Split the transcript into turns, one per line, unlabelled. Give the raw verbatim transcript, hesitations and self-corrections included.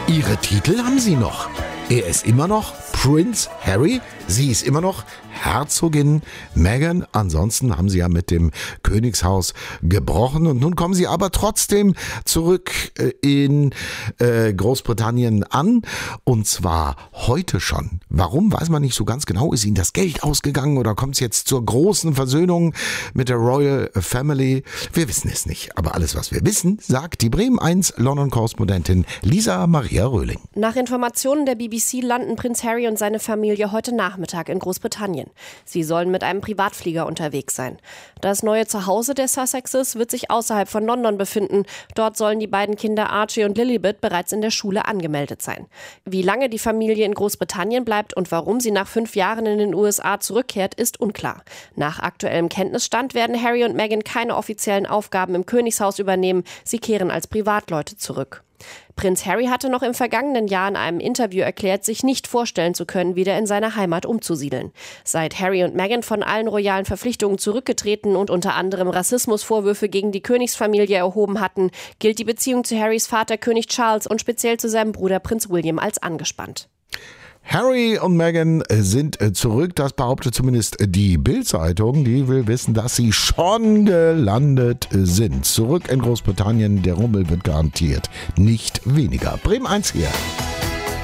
Ihre Titel haben sie noch. Er ist immer noch Prince Harry, sie ist immer noch Herzogin Meghan. Ansonsten haben sie ja mit dem Königshaus gebrochen und nun kommen sie aber trotzdem zurück in äh, Großbritannien an und zwar heute schon. Warum, weiß man nicht so ganz genau. Ist ihnen das Geld ausgegangen oder kommt es jetzt zur großen Versöhnung mit der Royal Family? Wir wissen es nicht, aber alles, was wir wissen, sagt die Bremen eins London-Korrespondentin Lisa Maria Röhling.
Nach Informationen der B B C landen Prinz Harry und seine Familie heute Nachmittag in Großbritannien. Sie sollen mit einem Privatflieger unterwegs sein. Das neue Zuhause der Sussexes wird sich außerhalb von London befinden. Dort sollen die beiden Kinder Archie und Lilibet bereits in der Schule angemeldet sein. Wie lange die Familie in Großbritannien bleibt und warum sie nach fünf Jahren in den U S A zurückkehrt, ist unklar. Nach aktuellem Kenntnisstand werden Harry und Meghan keine offiziellen Aufgaben im Königshaus übernehmen. Sie kehren als Privatleute zurück. Prinz Harry hatte noch im vergangenen Jahr in einem Interview erklärt, sich nicht vorstellen zu können, wieder in seine Heimat umzusiedeln. Seit Harry und Meghan von allen royalen Verpflichtungen zurückgetreten und unter anderem Rassismusvorwürfe gegen die Königsfamilie erhoben hatten, gilt die Beziehung zu Harrys Vater König Charles und speziell zu seinem Bruder Prinz William als angespannt.
Harry und Meghan sind zurück, das behauptet zumindest die Bild-Zeitung. Die will wissen, dass sie schon gelandet sind. Zurück in Großbritannien, der Rummel wird garantiert nicht weniger. Bremen eins hier.